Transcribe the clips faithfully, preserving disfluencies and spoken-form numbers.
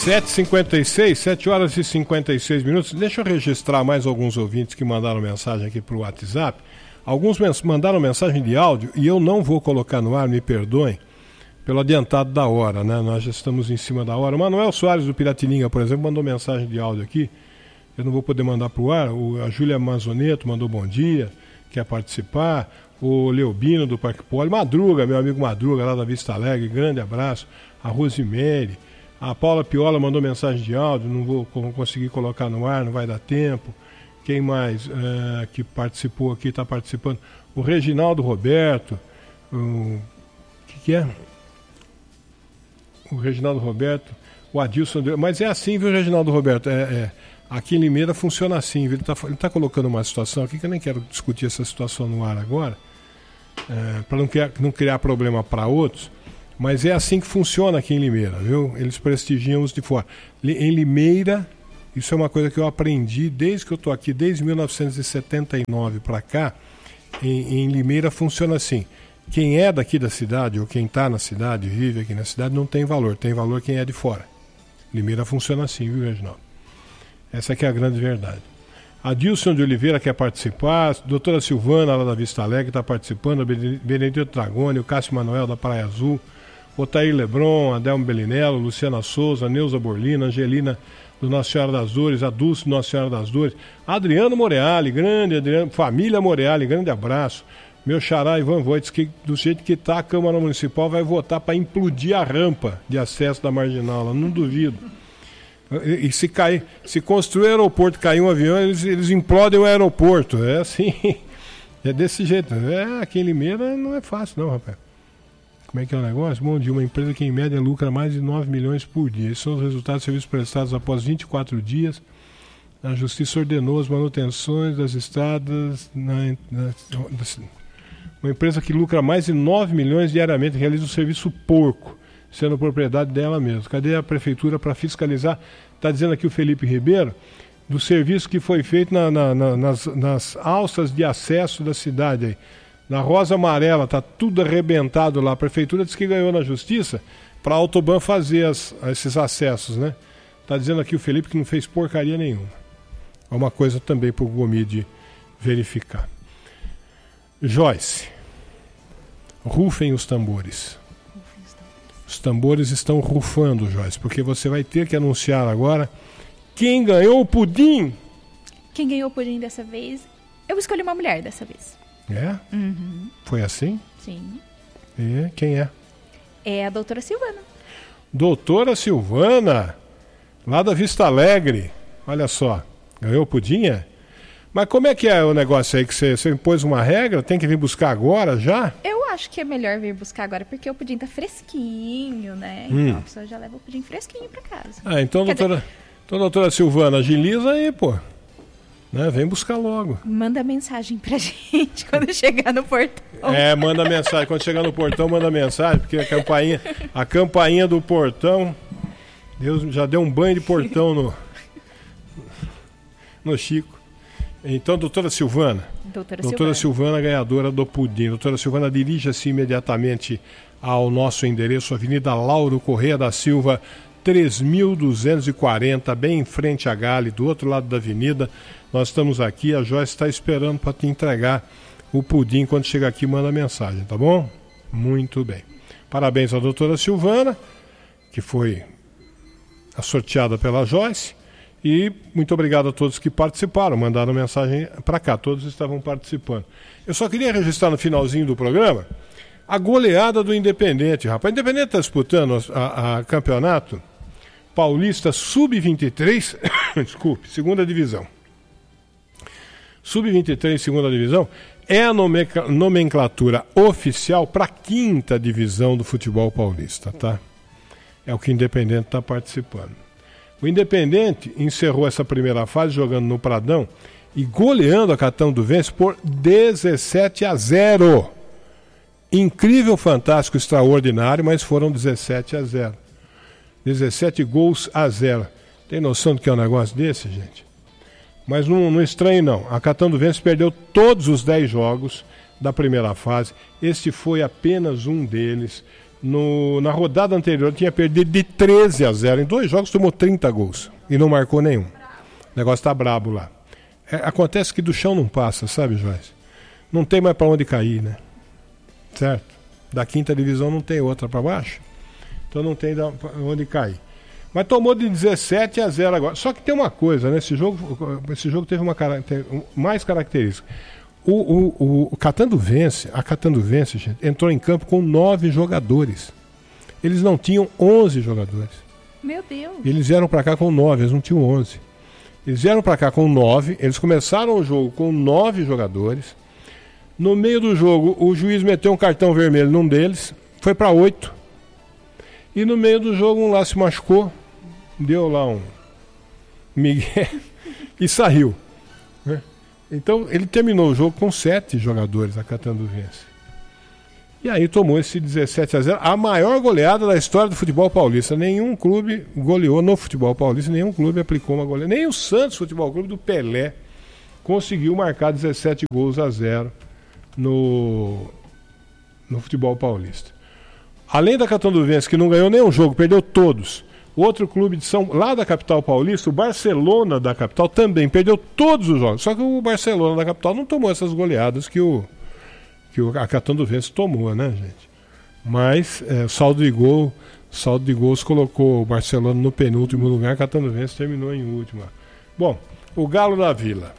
sete e cinquenta e seis, sete horas e cinquenta e seis minutos. Deixa eu registrar mais alguns ouvintes que mandaram mensagem aqui para o WhatsApp. Alguns mens- mandaram mensagem de áudio e eu não vou colocar no ar, me perdoem, pelo adiantado da hora, né? Nós já estamos em cima da hora. O Manuel Soares do Piratininga, por exemplo, mandou mensagem de áudio aqui. Eu não vou poder mandar para o ar. O, a Júlia Mazoneto mandou bom dia, quer participar. O Leobino do Parque Poli. Madruga, meu amigo Madruga, lá da Vista Alegre, grande abraço. A Rosemary. A Paula Piola mandou mensagem de áudio, não vou conseguir colocar no ar, não vai dar tempo. Quem mais é, que participou aqui, está participando? O Reginaldo Roberto. O que, que é? O Reginaldo Roberto. O Adilson. Mas é assim, viu, Reginaldo Roberto? É, é, aqui em Limeira funciona assim. Viu? Ele está ele tá colocando uma situação aqui que eu nem quero discutir essa situação no ar agora, é, para não criar, não criar problema para outros. Mas é assim que funciona aqui em Limeira, viu? Eles prestigiam os de fora. Em Limeira, isso é uma coisa que eu aprendi desde que eu estou aqui, desde mil novecentos e setenta e nove para cá. Em, em Limeira funciona assim. Quem é daqui da cidade, ou quem está na cidade, vive aqui na cidade, não tem valor. Tem valor quem é de fora. Limeira funciona assim, viu, Reginaldo? Essa aqui é a grande verdade. A Dilson de Oliveira quer participar, a doutora Silvana, lá da Vista Alegre, está participando, a Benedito Dragoni, o Cássio Manuel, da Praia Azul, Otair Lebron, Adelmo Belinello, Luciana Souza, Neuza Borlina, Angelina do Nossa Senhora das Dores, a Dulce do Nossa Senhora das Dores, Adriano Moreali, grande Adriano, família Moreali, grande abraço. Meu xará Ivan Voits, que do jeito que está a Câmara Municipal vai votar para implodir a rampa de acesso da Marginal, lá, não duvido. E, e se cair, se construir o aeroporto, cair um avião, eles, eles implodem o aeroporto. É assim, é desse jeito. É, aqui em Limeira não é fácil não, rapaz. Como é que é o negócio? Bom dia, uma empresa que em média lucra mais de nove milhões por dia. Esses são os resultados de serviços prestados após vinte e quatro dias. A Justiça ordenou as manutenções das estradas. Na, na, uma empresa que lucra mais de nove milhões diariamente realiza um serviço porco, sendo propriedade dela mesma. Cadê a prefeitura para fiscalizar? Está dizendo aqui o Felipe Ribeiro, do serviço que foi feito na, na, na, nas, nas alças de acesso da cidade aí. Na Rosa Amarela, está tudo arrebentado lá. A prefeitura disse que ganhou na justiça para a Autoban fazer as, esses acessos, né? Está dizendo aqui o Felipe que não fez porcaria nenhuma. É uma coisa também para o Gomide verificar. Joyce, rufem os tambores. Os tambores estão rufando, Joyce, porque você vai ter que anunciar agora quem ganhou o pudim. Quem ganhou o pudim dessa vez, eu escolhi uma mulher dessa vez. É? Uhum. Foi assim? Sim. E quem é? É a doutora Silvana. Doutora Silvana, lá da Vista Alegre. Olha só, ganhou pudinha? Mas como é que é o negócio aí? Que você, você impôs uma regra? Tem que vir buscar agora já? Eu acho que é melhor vir buscar agora, porque o pudim tá fresquinho, né? Hum. Então a pessoa já leva o pudim fresquinho pra casa. Ah, então, doutora, dizer... então doutora Silvana, agiliza aí, pô. Né? Vem buscar logo. Manda mensagem pra gente quando chegar no portão. É, manda mensagem. Quando chegar no portão, manda mensagem, porque a campainha, a campainha do portão, Deus já deu um banho de portão no, no Chico. Então, doutora Silvana. Doutora, doutora Silvana. Silvana, ganhadora do pudim. Doutora Silvana, dirija-se imediatamente ao nosso endereço, Avenida Lauro Correia da Silva, três mil duzentos e quarenta, bem em frente à Gale, do outro lado da avenida. Nós estamos aqui, a Joyce está esperando para te entregar o pudim. Quando chegar aqui, manda mensagem, tá bom? Muito bem. Parabéns à doutora Silvana, que foi a sorteada pela Joyce. E muito obrigado a todos que participaram, mandaram mensagem para cá, todos estavam participando. Eu só queria registrar no finalzinho do programa a goleada do Independente, rapaz. O Independente está disputando a, a campeonato paulista sub vinte e três, desculpe, segunda divisão. sub vinte e três, segunda divisão, é a nomenclatura oficial para a quinta divisão do futebol paulista, tá? É o que o Independente está participando. O Independente encerrou essa primeira fase jogando no Pradão e goleando a Catanduvense por dezessete a zero. Incrível, fantástico, extraordinário, mas foram dezessete a zero. dezessete gols a zero. Tem noção do que é um negócio desse, gente? Mas não, não estranhe não. A Catanduvense perdeu todos os dez jogos da primeira fase. Este foi apenas um deles. No, na rodada anterior tinha perdido de treze a zero. Em dois jogos tomou trinta gols e não marcou nenhum. O negócio tá brabo lá. É, acontece que do chão não passa, sabe, Joyce? Não tem mais para onde cair, né? Certo? Da quinta divisão não tem outra para baixo. Então não tem pra onde cair. Mas tomou de dezessete a zero agora. Só que tem uma coisa, né? Esse jogo, esse jogo teve uma tem mais característica. O, o, o Catanduvense, a Catanduvense, gente, entrou em campo com nove jogadores. Eles não tinham onze jogadores. Meu Deus! Eles vieram para cá com nove, eles não tinham onze. Eles vieram para cá com nove, eles começaram o jogo com nove jogadores. No meio do jogo, o juiz meteu um cartão vermelho num deles, foi para oito. E no meio do jogo, um lá se machucou, deu lá um migué e saiu. Né? Então, ele terminou o jogo com sete jogadores, a Catanduvense. E aí tomou esse dezessete a zero, a maior goleada da história do futebol paulista. Nenhum clube goleou no futebol paulista, nenhum clube aplicou uma goleada. Nem o Santos Futebol Clube do Pelé conseguiu marcar dezessete gols a zero no, no futebol paulista. Além da Catanduvense, que não ganhou nenhum jogo, perdeu todos. Outro clube de São, lá da capital paulista, o Barcelona da capital, também perdeu todos os jogos. Só que o Barcelona da capital não tomou essas goleadas que o que a Catanduvense tomou, né, gente? Mas é, saldo de gol, saldo de gols colocou o Barcelona no penúltimo lugar, a Catanduvense terminou em última. Bom, o Galo da Vila.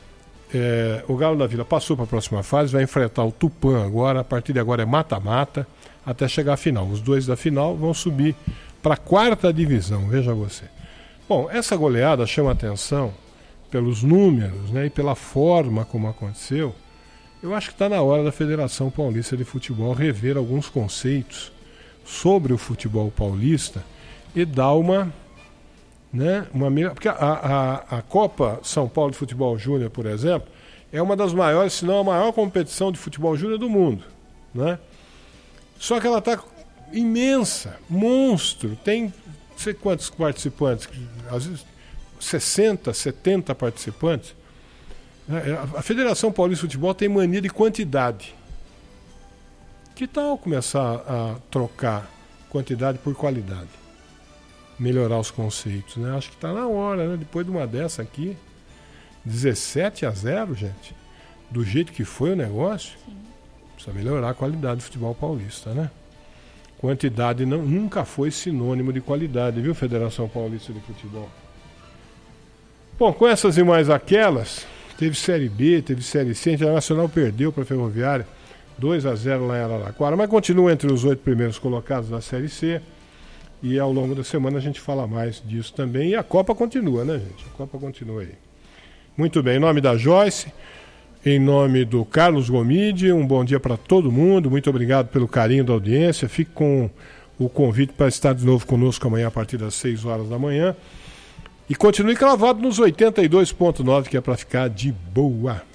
É, o Galo da Vila passou para a próxima fase, vai enfrentar o Tupã agora, a partir de agora é mata-mata, até chegar à final. Os dois da final vão subir para a quarta divisão, veja você. Bom, essa goleada chama atenção pelos números, né, e pela forma como aconteceu. Eu acho que está na hora da Federação Paulista de Futebol rever alguns conceitos sobre o futebol paulista e dar uma, né, uma porque a, a, a Copa São Paulo de Futebol Júnior, por exemplo, é uma das maiores, se não a maior competição de futebol júnior do mundo, né? Só que ela está imensa, monstro, tem não sei quantos participantes, às vezes sessenta, setenta participantes. A Federação Paulista de Futebol tem mania de quantidade. Que tal começar a trocar quantidade por qualidade? Melhorar os conceitos, né? Acho que está na hora, né? Depois de uma dessa aqui, dezessete a zero, gente, do jeito que foi o negócio, sim, precisa melhorar a qualidade do futebol paulista, né? Quantidade não, nunca foi sinônimo de qualidade, viu, Federação Paulista de Futebol? Bom, com essas e mais aquelas... Teve Série B, teve Série C, a Internacional perdeu para a Ferroviária, dois a zero lá em Araraquara, mas continua entre os oito primeiros colocados da Série C, e ao longo da semana a gente fala mais disso também, e a Copa continua, né, gente? A Copa continua aí. Muito bem, em nome da Joyce, em nome do Carlos Gomide, um bom dia para todo mundo, muito obrigado pelo carinho da audiência, fique com o convite para estar de novo conosco amanhã a partir das seis horas da manhã. E continue cravado nos oitenta e dois ponto nove, que é para ficar de boa.